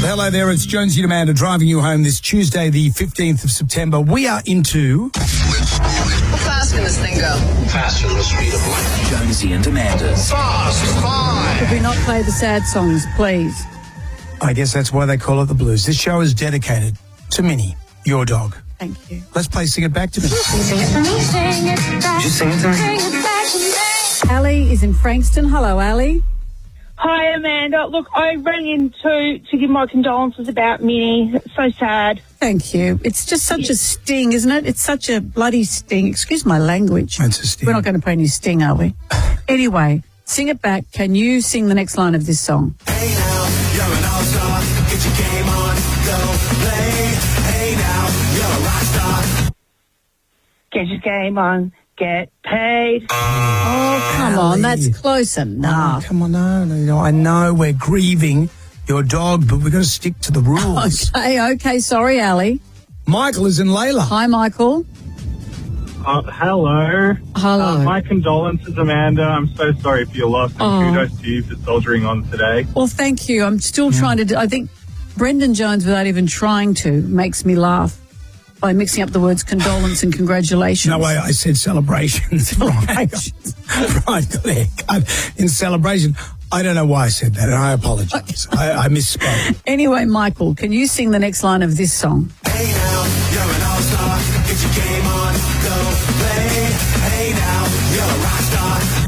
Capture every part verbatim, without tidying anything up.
hello there. It's Jonesy and Amanda driving you home this Tuesday, the fifteenth of September. We are into... How fast can this thing go? Faster than the speed of light. Jonesy and Amanda's Fast Five. Could we not play the sad songs, please? I guess that's why they call it the blues. This show is dedicated to Minnie, your dog. Thank you. Let's play Sing It Back to Me. Sing it for me, sing it back. Just sing it to me. Sing it back to me. Ali is in Frankston. Hello, Ali. Hi, Amanda. Look, I rang in to, to give my condolences about Minnie. It's so sad. Thank you. It's just such a sting, isn't it? It's such a bloody sting. Excuse my language. That's a sting. We're not going to play any sting, are we? Anyway, Sing It Back. Can you sing the next line of this song? Hey now, you're an all-star. Get your game on, go play. Hey now, you're a rock star. Get your game on. Get paid. Oh, come on. That's close enough. Oh, come on, no, no, no. I know we're grieving your dog, but we've got to stick to the rules. Okay, okay. Sorry, Ali. Michael is in Layla. Hi, Michael. Uh, hello. Hello. Uh, my condolences, Amanda. I'm so sorry for your loss, and Oh. kudos to you for soldiering on today. Well, thank you. I'm still trying to do, I think Brendan Jones, without even trying to, makes me laugh by mixing up the words condolence and congratulations. No way, I said celebrations. Right, right, Claire. God, in celebration. I don't know why I said that, and I apologise. I, I misspoke. Anyway, Michael, can you sing the next line of this song? Hey now, you're an all-star. Get your game on, go play. Hey now, you're a rock star.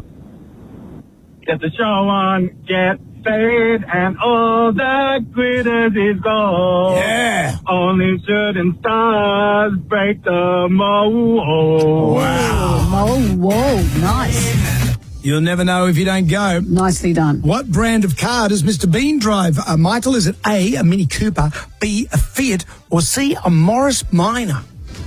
Get the show on, get paid, and all the glitters is gold. Yeah. Only shooting stars break the mold. Wow. Oh, whoa, nice. You'll never know if you don't go. Nicely done. What brand of car does Mister Bean drive? Uh, Michael, is it A, a Mini Cooper, B, a Fiat, or C, a Morris Minor?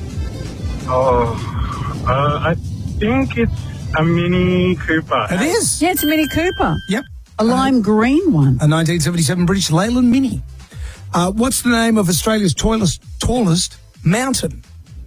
Oh, uh, I think it's a Mini Cooper. It is. Yeah, it's a Mini Cooper. Yep. A lime green one. A nineteen seventy-seven British Leyland Mini. Uh, what's the name of Australia's tallest, tallest mountain?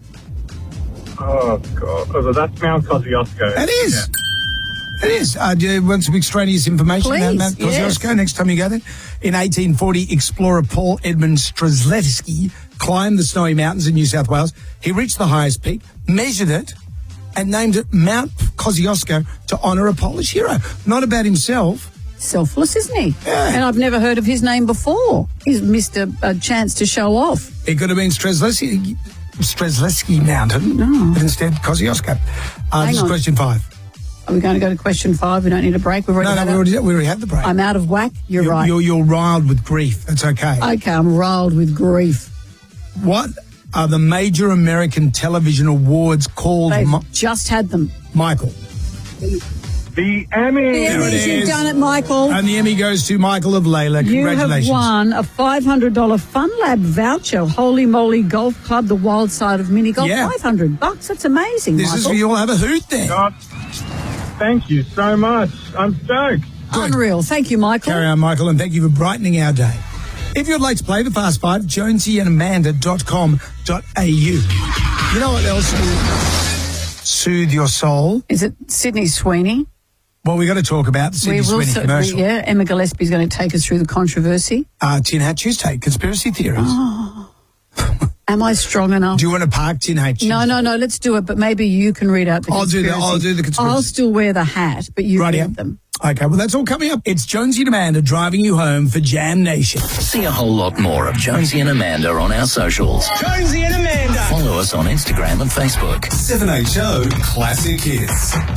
Oh, God. Oh, that's Mount Kosciuszko. It is. Yeah. It is. Uh, do you want some extraneous information Please, about Mount Kosciuszko yes. next time you go there? In eighteen forty, explorer Paul Edmund Strzelecki climbed the snowy mountains in New South Wales. He reached the highest peak, measured it, and named it Mount Kosciuszko to honour a Polish hero. Not about himself. Selfless, isn't he? Yeah. And I've never heard of his name before. He's missed a, a chance to show off. It could have been Strzelecki, Strzelecki Mountain, No. but instead Kosciuszko. Uh, Hang this is on. question five. Are we going to go to question five? We don't need a break. We've already No, no, had we a- already, we already had the break. I'm out of whack. You're, you're, right. You're, you're riled with grief. That's okay. Okay, I'm riled with grief. What are the major American television awards called, They've Mi- just had them. Michael? The Emmy. The There it Emmys, you've is. done it, Michael. And the Emmy goes to Michael of Layla. You Congratulations. have won a five hundred dollars Fun Lab voucher. Holy Moly Golf Club, the wild side of mini golf. Yeah. five hundred bucks. That's amazing, This Michael. is for you all have a hoot there. God, thank you so much. I'm stoked. Unreal. Thank you, Michael. Carry on, Michael, and thank you for brightening our day. If you'd like to play the Fast Five, jonesy and amanda dot com dot a u. You know what else will soothe your soul? Is it Sydney Sweeney? Well, we got to talk about the Sydney we will. Sweeney so- commercial. yeah, Emma Gillespie's going to take us through the controversy. Uh, Tin Hat Tuesday, conspiracy theories. Am I strong enough? Do you want to park Tin Hat Tuesday? No, no, no. Let's do it. But maybe you can read out the I'll do the- conspiracy. I'll do the conspiracy. I'll still wear the hat, but you Rightio. read them. Okay, well, that's all coming up. It's Jonesy and Amanda driving you home for Jam Nation. See a whole lot more of Jonesy and Amanda on our socials. Jonesy and Amanda. Follow us on Instagram and Facebook. seven H O Classic Hits.